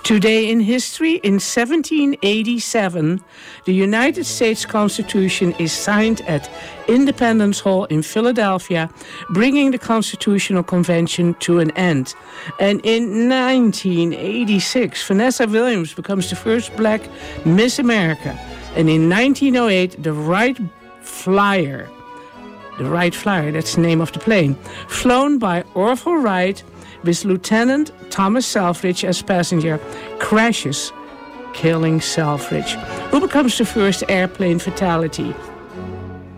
Today in history, in 1787, the United States Constitution is signed at Independence Hall in Philadelphia, bringing the Constitutional Convention to an end. And in 1986, Vanessa Williams becomes the first black Miss America. And in 1908, the Wright Flyer, that's the name of the plane, flown by Orville Wright with Lieutenant Thomas Selfridge as passenger, crashes, killing Selfridge, who becomes the first airplane fatality.